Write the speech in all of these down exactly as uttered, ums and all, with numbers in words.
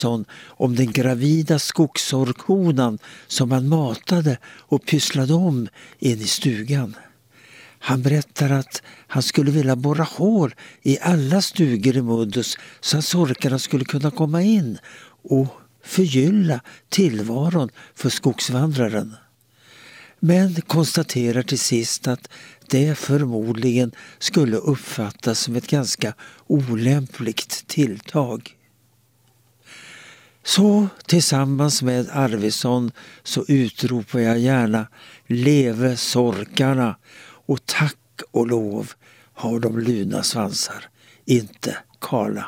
om den gravida skogsorrkonan som han matade och pysslade om in i stugan. Han berättar att han skulle vilja borra hål i alla stugor i Muddus så att sorkarna skulle kunna komma in och förgylla tillvaron för skogsvandraren. Men konstaterar till sist att det förmodligen skulle uppfattas som ett ganska olämpligt tilltag. Så tillsammans med Arvidsson så utropar jag gärna leve sorkarna och tack och lov har de luna svansar, inte kala.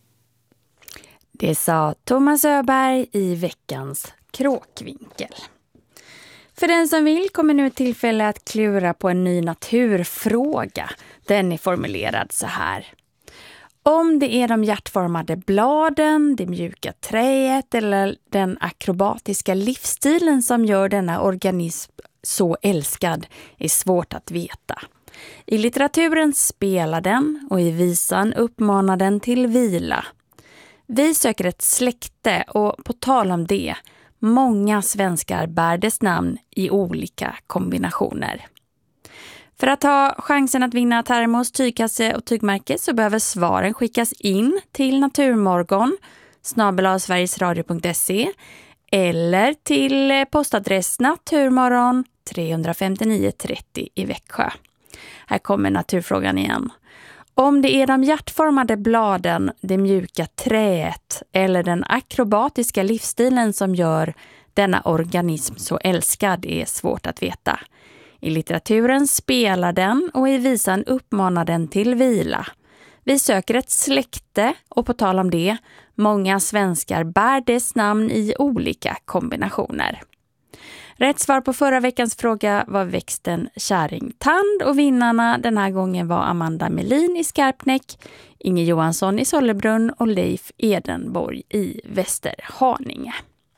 Det sa Thomas Öberg i veckans Kråkvinkel. För den som vill kommer nu tillfälle att klura på en ny naturfråga. Den är formulerad så här. Om det är de hjärtformade bladen, det mjuka träet eller den akrobatiska livsstilen som gör denna organism så älskad är svårt att veta. I litteraturen spelar den och i visan uppmanar den till vila. Vi söker ett släkte och på tal om det, många svenskar bär dess namn i olika kombinationer. För att ha chansen att vinna termos, tygkasse och tygmärke så behöver svaren skickas in till naturmorgon snabel-a sverigesradio punkt se eller till postadress naturmorgon tre femtionio trettio i Växjö. Här kommer naturfrågan igen. Om det är de hjärtformade bladen, det mjuka träet eller den akrobatiska livsstilen som gör denna organism så älskad är svårt att veta. I litteraturen spelar den och i visan uppmanar den till vila. Vi söker ett släkte och på tal om det, många svenskar bär dess namn i olika kombinationer. Rätt svar på förra veckans fråga var växten käringtand och vinnarna den här gången var Amanda Melin i Skarpnäck, Inge Johansson i Sollebrunn och Leif Edenborg i Västerhaninge.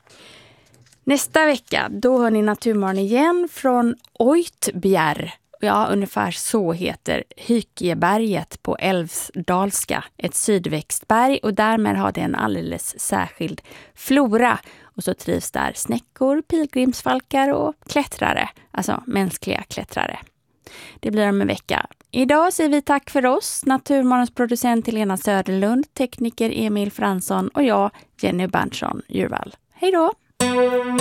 Nästa vecka, då hör ni Naturmorgon igen från Oitbjerg. Ja, ungefär så heter Hykieberget på älvsdalska. Ett sydväxtberg och därmed har det en alldeles särskild flora. Och så trivs där snäckor, pilgrimsfalkar och klättrare. Alltså mänskliga klättrare. Det blir om en vecka. Idag säger vi tack för oss. Naturmorgons producent Helena Söderlund, tekniker Emil Fransson och jag, Jenny Berntsson Djurvall. Hej då!